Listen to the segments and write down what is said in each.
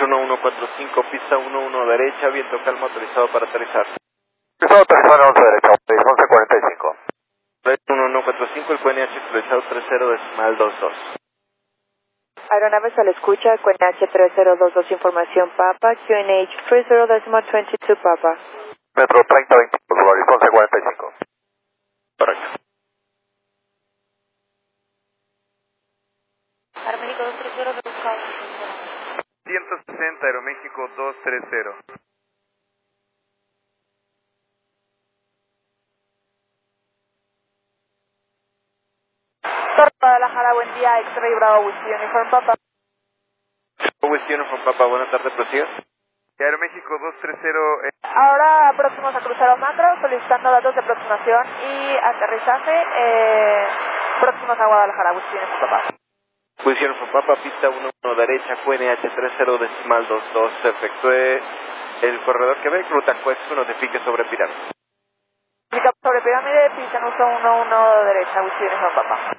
1145, pista 11 derecha, viento calmo autorizado para aterrizar. Pista autorizado en 11 derecha, 1145. 1145, el QNH actualizado 30.22. Aeronaves a la escucha, QNH 3022, información Papa, QNH 30.22 Papa. Metro 3022, Volaris 1145. Correcto. Aeroméxico 230, buscado. 160, Aeroméxico 230. Torre Guadalajara, buen día, X-Ray Bravo, Whisky Uniform Papa. Whisky Uniform Papa, buenas tardes, prosiga. Aeroméxico 230. Ahora próximos a crucero macro, solicitando datos de aproximación y aterrizaje, próximos a Guadalajara, Whisky Uniform Papa. Whisky Uniform Papa, pista 11 derecha, QNH 30.22, se efectúe el corredor que ve, ruta Quest, notifique sobre pirámide. Sobre pirámide, pista en uso 11 derecha, Whisky Uniform Papa.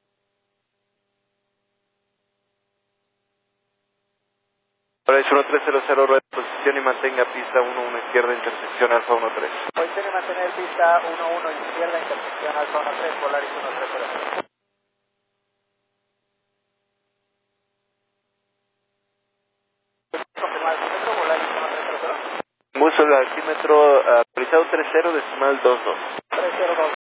Operation 1300, rueda de posición y mantenga pista 11 izquierda, intersección Alfa 13. Puede mantener pista 11 izquierda, intersección Alfa 13, Polaris 1300. Confirmar el metro, Polaris 1300. Muso el altímetro actualizado 30.22. 302.